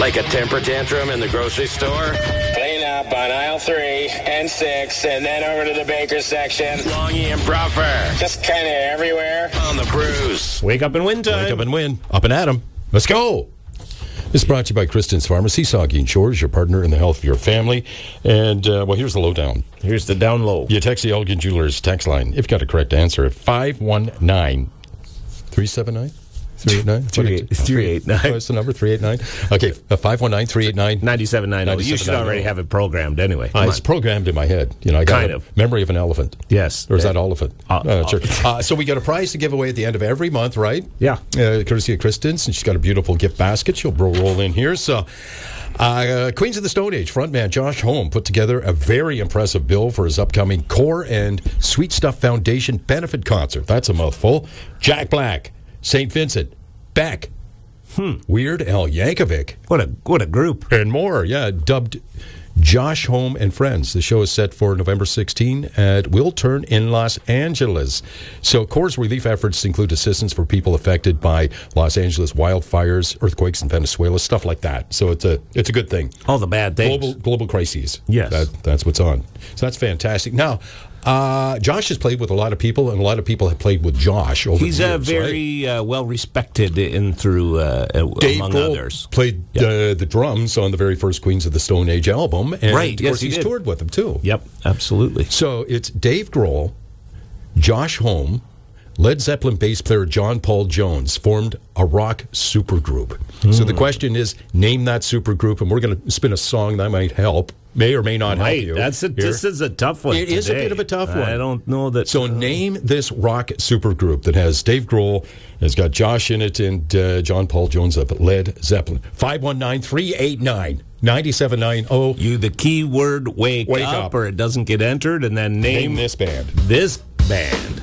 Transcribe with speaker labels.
Speaker 1: Like a temper tantrum in the grocery store?
Speaker 2: Clean up on aisle 3 and 6, and then over to the baker's section.
Speaker 1: Longy and Bruffer.
Speaker 2: Just kind of everywhere.
Speaker 1: On the Bruce.
Speaker 3: Wake up and win time.
Speaker 4: Wake up and win. Up and at 'em. Let's go. This is brought to you by Kristen's Pharmacy, Saugeen Shores, your partner in the health of your family. And, here's the lowdown.
Speaker 3: Here's the down low.
Speaker 4: You text the Elgin Jewelers text line if you've got a correct answer at 519-379? 389?
Speaker 3: 389.
Speaker 4: What's the number? 389? Okay, 519-389.
Speaker 3: 9790. You should already have it programmed anyway.
Speaker 4: It's programmed in my head. You know, I got
Speaker 3: Kind
Speaker 4: a
Speaker 3: of.
Speaker 4: memory of an elephant.
Speaker 3: Yes.
Speaker 4: Or is that elephant? Sure.
Speaker 3: Elephant.
Speaker 4: So we got a prize to give away at the end of every month, right?
Speaker 3: Yeah.
Speaker 4: Courtesy of Kristen's, and she's got a beautiful gift basket. She'll roll in here. So, Queens of the Stone Age frontman Josh Homme put together a very impressive bill for his upcoming Core and Sweet Stuff Foundation benefit concert. That's a mouthful. Jack Black, St. Vincent, Beck, Weird Al Yankovic,
Speaker 3: What a group.
Speaker 4: and more. Yeah, dubbed Josh Homme and Friends. The show is set for November 16 at Wiltern in Los Angeles. So Core's relief efforts include assistance for people affected by Los Angeles wildfires, earthquakes in Venezuela, stuff like that. So it's a good thing.
Speaker 3: All the bad things.
Speaker 4: Global crises.
Speaker 3: Yes.
Speaker 4: That's what's on. So that's fantastic. Now, Josh has played with a lot of people, and a lot of people have played with Josh over
Speaker 3: He's
Speaker 4: the years.
Speaker 3: very well respected in through
Speaker 4: Dave
Speaker 3: among
Speaker 4: Grohl
Speaker 3: others.
Speaker 4: played the drums on the very first Queens of the Stone Age album. And
Speaker 3: Right,
Speaker 4: of course,
Speaker 3: yes, he
Speaker 4: he's
Speaker 3: did.
Speaker 4: toured with them, too.
Speaker 3: Yep, absolutely.
Speaker 4: So it's Dave Grohl, Josh Homme, Led Zeppelin bass player John Paul Jones formed a rock supergroup. So the question is, name that supergroup, and we're going to spin a song that might help. May or may not help you.
Speaker 3: This is a tough one.
Speaker 4: It is a bit of a tough one.
Speaker 3: I don't know that.
Speaker 4: So name this rock supergroup that has Dave Grohl, has got Josh in it, and John Paul Jones of Led Zeppelin. 519-389-9790.
Speaker 3: You the keyword wake
Speaker 4: Wake
Speaker 3: up,
Speaker 4: up.
Speaker 3: or it doesn't get entered, and then name
Speaker 4: Name this band.
Speaker 3: This band.